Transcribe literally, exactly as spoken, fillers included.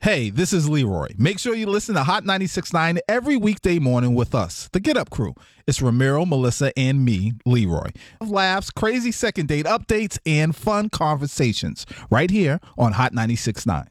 Hey, this is Leroy. Make sure you listen to Hot ninety-six point nine every weekday morning with us, the Get Up Crew. It's Ramiro, Melissa, and me, Leroy. Laughs, crazy second date updates, and fun conversations right here on Hot ninety-six point nine.